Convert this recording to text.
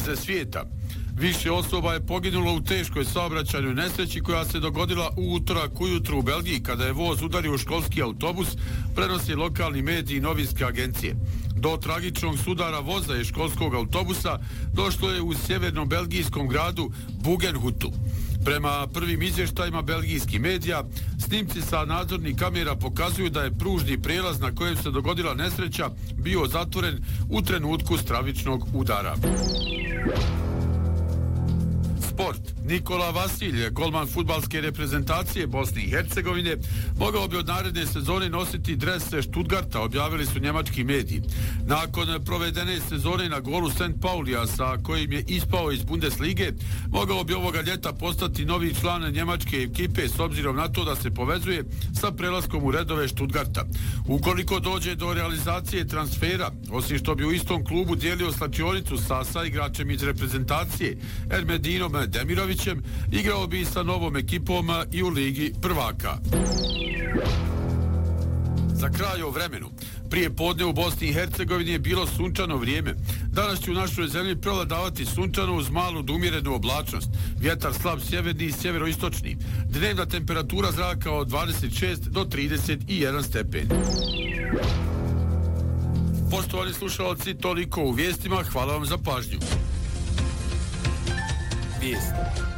svijeta. Više osoba je poginulo u teškoj saobraćajnoj nesreći koja se dogodila u utorak ujutru u Belgiji kada je voz udario u školski autobus, prenosi lokalni mediji i novinske agencije. Do tragičnog sudara voza i školskog autobusa došlo je u sjevernom belgijskom gradu Bugenhutu. Prema prvim izvještajima belgijskih medija, snimci sa nadzornih kamera pokazuju da je pružni prijelaz na kojem se dogodila nesreća bio zatvoren u trenutku stravičnog udara. Sport. Nikola Vasilj, golman fudbalske reprezentacije Bosne i Hercegovine, mogao bi od naredne sezone nositi dres Stuttgarta, objavili su njemački mediji. Nakon provedene sezone na golu St. Paulija, sa kojim je ispao iz Bundeslige, mogao bi ovoga ljeta postati novi član njemačke ekipe s obzirom na to da se povezuje sa prelaskom u redove Stuttgarta. Ukoliko dođe do realizacije transfera, osim što bi u istom klubu dijelio slačionicu sa saigračem iz reprezentacije Ermedinom Demirovićem, igrao bi sa novom ekipom i u Ligi prvaka. Za kraj o vremenu. Prije podne u Bosni i Hercegovini je bilo sunčano vrijeme. Danas će u našoj zemlji prevladavati sunčano uz malu do umjerenu oblačnost. Vjetar slab sjeverni i sjeveroistočni. Dnevna temperatura zraka od 26 do 31 stepen. Poštovani slušalci, toliko u vijestima. Hvala vam za pažnju. Vijesti.